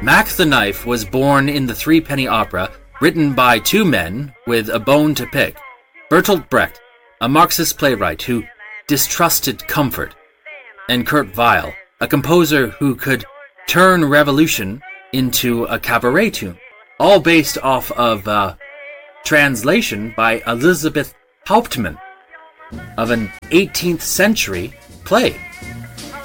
Mac the Knife was born in the Threepenny Opera, written by two men with a bone to pick. Bertolt Brecht, a Marxist playwright who distrusted comfort, and Kurt Weill, a composer who could turn revolution into a cabaret tune, all based off of a translation by Elizabeth Hauptmann of an 18th century play.